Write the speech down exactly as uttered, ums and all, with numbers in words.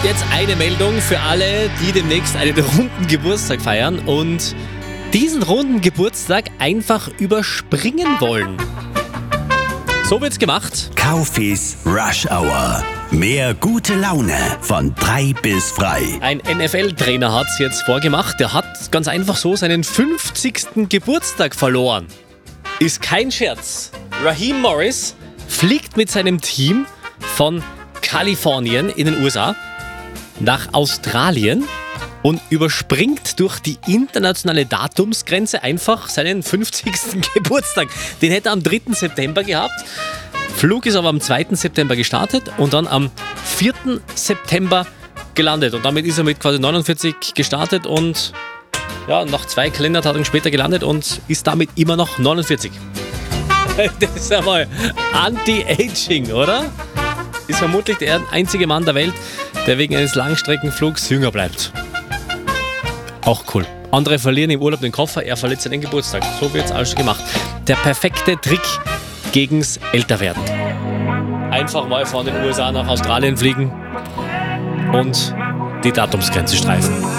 Jetzt eine Meldung für alle, die demnächst einen runden Geburtstag feiern und diesen runden Geburtstag einfach überspringen wollen. So wird's gemacht. Kaufis Rush Hour. Mehr gute Laune von drei bis frei. Ein N F L-Trainer hat's jetzt vorgemacht. Der hat ganz einfach so seinen fünfzigsten Geburtstag verloren. Ist kein Scherz. Raheem Morris fliegt mit seinem Team von Kalifornien in den U S A nach Australien und überspringt durch die internationale Datumsgrenze einfach seinen fünfzigsten Geburtstag. Den hätte er am dritten September gehabt. Flug ist aber am zweiten September gestartet und dann am vierten September gelandet. Und damit ist er mit quasi neunundvierzig gestartet und ja, nach zwei Kalendertagen später gelandet und ist damit immer noch neunundvierzig. Das ist einmal Anti-Aging, oder? Ist vermutlich der einzige Mann der Welt, der wegen eines Langstreckenflugs jünger bleibt. Auch cool. Andere verlieren im Urlaub den Koffer, er verliert seinen Geburtstag. So wird's also gemacht. Der perfekte Trick gegens Älterwerden. Einfach mal von den U S A nach Australien fliegen und die Datumsgrenze streifen.